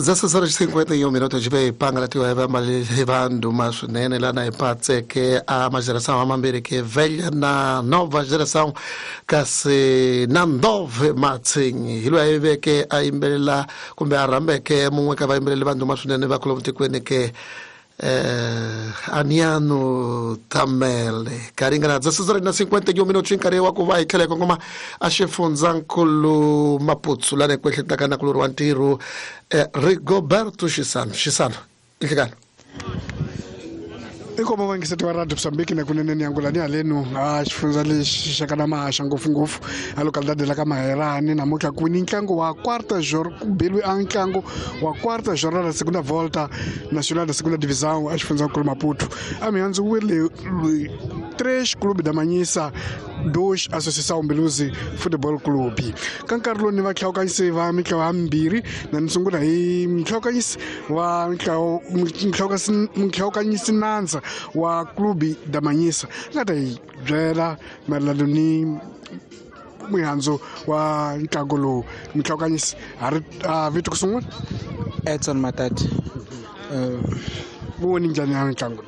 16 horas e 51 minutos de pangala tiwa malivando mashinene lá na ipatse que a uma geração amambiri que é velha na nova geração que se nandove matsingi ilo aive que a imbela kumbe arambe que mumwe ka va imbele vandu mashinene va kulovti kwene que aniano tamele karingana 16 horas e 51 minutos inkare wako vai tlhela ngoma a xifundzakulu Maputsu la nekwehlitaka ku wa ntirho Rigoberto Xisano inhlekana Ikomo vangisati va Radio Mozambique na kuneneni yangulani halenu a xifunza lexi xakana mahaxa ngopfungopfu a localidade la ka Maherani namuntlha ku ni ntlangu wa quarta ku beliwe a ntlangu wa quarta jornada da segunda volta nacional da segunda divisão a xifundzakulu Maputo a mihandzu wile 3 clube da Manyisa 2 Associação Umbiluzi Football Club ka nkarhi lowu ni va tlhawukanyisi va mitlawa hambirhi na ni sungula hi mtlhawukanyisi wa mtlhawukanyisi nandza wa klubi da Manyisa nga ta hi byela mayelana ni mihandzu wa ntlangu lowu mtlhawukanyisi vito ku sungula Edson Matati voni njhani ya ntlangu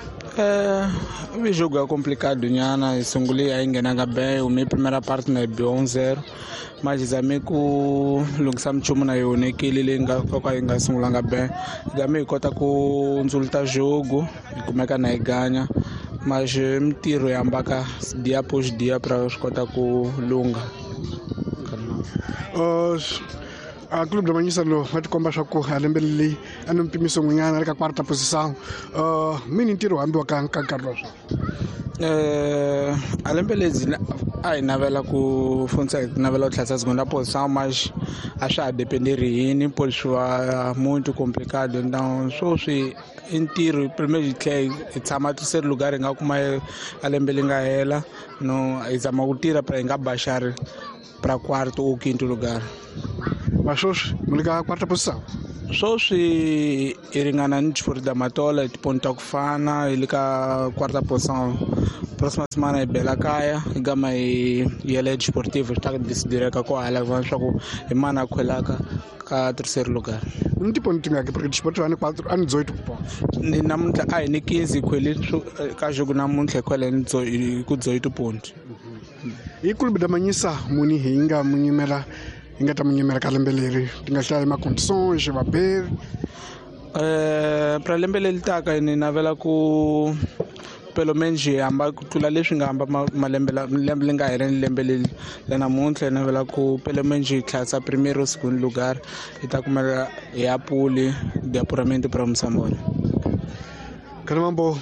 o jogo é complicado, Nhana. Eu sunguli ainda na bem. O meu primeira parte na 1-0, mas já me com Lungsam Chuma na eu nem que ele ainda ainda sungulanga bem. Já me conta com resultado jogo e como é que na ganha, mas me tiro e ambaca dia após dia para os contar com Lunga. A clube da Manyisa lo vai komba swa ku alembeleli a ni mpimiso n'wanyana eka quarta posição mini ntirho hambiwa ka nkarhi lowu alembelezi a hi navela ku funza hi navela ku tlhasa segunda posição mas a swa ha dependeri hini poliswa muito complicado então swo swi i ntirho primeiro hi tlhe hi tshama terceiro lugar hi nga kuma alembele nga hela no hi zama ku tirha para hi nga baxari para quarto ou quinto lugar. Mas hoje, mulher quarta posição. Só se iringana ni Desporto da Matola, ponto que fana, ele cá quarta posição. Próxima semana é Bela Caia, gama e ele é desportivo, está decidindo que com a Alavan jogo e mana com ela cá terceiro lugar. Não tipo não tinha aqui porque Desportivo ano 4 ano 18 pontos. Ni na muita ai ni 15 com ele cá jogo na muita com ele com 18 pontos. E clube da Manyisa muni hinga munyimela ingata munyimela kalembeleri tingahlala ma condições va ber para lembeleri taka ni navela ku pelo menos amba kutula leswi nga amba malembe nga hereni lembeleri la namuntlha navela ku pelo menos classa primeiro segundo lugar ita kumela ya puli de apuramento para Msambona kanamambo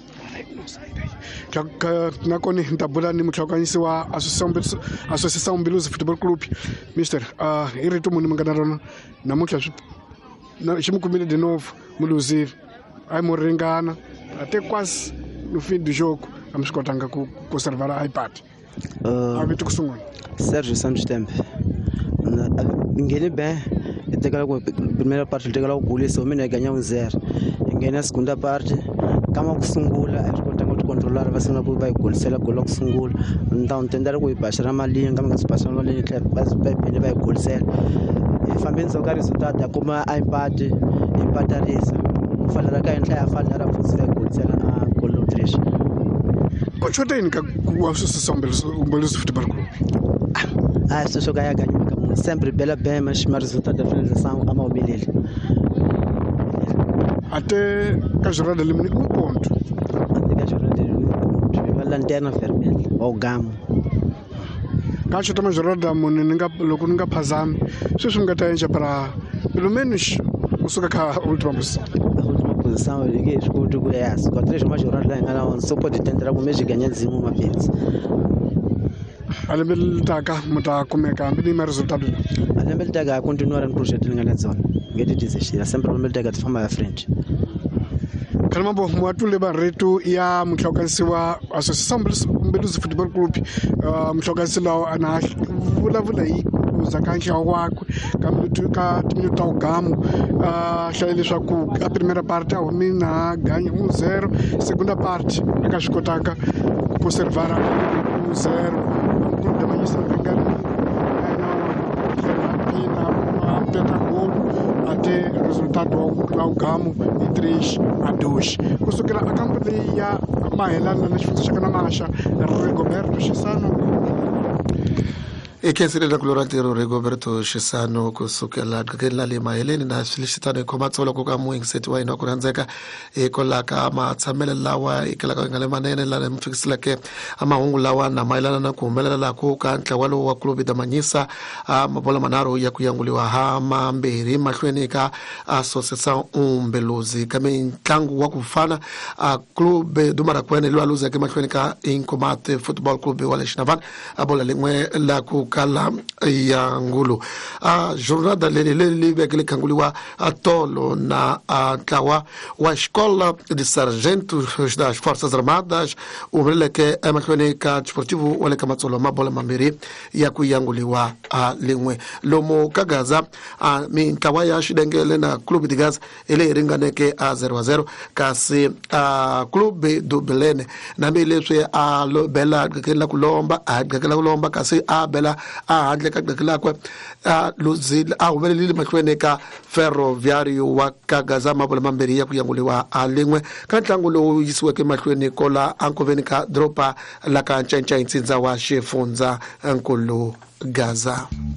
nakoni ntabula ni mutlhawukanyisi wa Associação Umbiluzi Football Club Mr. I rito muni mangana rona namuntlha ximukumile de novo muluzir ai muringana até quase no fim do jogo vamos kotanga ku conservar a iPad vito kusungula Sérgio Santos Tempe ngene bem tekala ku primeira parte tekala ku gole so mina ganha 1-0 ngene a segunda parte kama kusungula controlar vai ser na vai golisela gola kusungula então tentar ku ibashara malinha kama ka sibashara malinha vai golisela fambeni zoka resultado kuma a empate empatarisa ufanele ka enhla ya fanele ra golisela a goal 3 kochoteni ka ku Associação Umbiluzi Football Club isso joga ya ganha sempre bela bem mas resultado da finalização ama umilele até a jornada elimina ponto lanterna vermelha ou gamo kacho tama jornada muni ninga loko ninga phazami sweswi nga ta endla para pelo menos kusuka ka última posição liguei escuto com essa com 3 mais jornada lá só pode tentar com mês ganhar dizimo uma vez alembele taka muta kumeka mbini ma resultado alembele taka continuar no projeto linga na zona ngeti desistir sempre alembele taka tfamba à frente Kalmambo mwatule baretu ya mtlhawukanyisi wa Associação Umbiluzi Football Club mtlhawukanyisi lawo ana vulavula hi ku zakanhla wakwe ka timinutu ta ugamu hlaye leswaku a primeira parte a humi na ganha 1-0 segunda parte eka swi kotaka ku conservar 1-0 clube da Manyisa ringani pina peta gol ter resultado lá o Gamo de 3-2. Kusukela a campo leyi ya Mahelani na xifundza xa ka Namaxa, Rigoberto Chisano. Ikensilela kulorantiro Rigoberto Chisano kusukela gakela le Maheleni na felicitano ikomatsolo ko ka muingiseti wa ina kurandzeka ekolaka matsamele lawa ikelaka ngale manene la mfikisela ke amahungu lawa na mailana na kuhumelela lako ka ntlawalo wa klubi da Manyisa mabola manaro ya kuyanguliwa hama mbiri mahlweni ka Associação Umbeluzi kame ntlangu wa kufana club dumara kwene lwa luza ke mahlweni ka Inkomate Football Club wale Shinavan abola lengwe la kala ya ngulu jornada lele bekele kanguliwa atolo na tlawa wa escola de sargento das forças armadas umele ke amakhone ka sportivo wale kamatsolo mabola mambiri ya kuyanguliwa lengwe lomo kagaza mintlawa ya shidengele na club de Gaza ele ringaneke 0-0 kasi club do Belene na mileswe lo bela gakela kulomba kasi bela handle ka gakela kwa luzil ubelele makhone ka ferroviario wa kagaza mabola mambiri ya kuyanguliwa lengwe ka ntlangu lo yisiwe ke mahlweni kola ankoveni ka dropa la ka nchencha intsinza wa xifunza nkulu Gaza.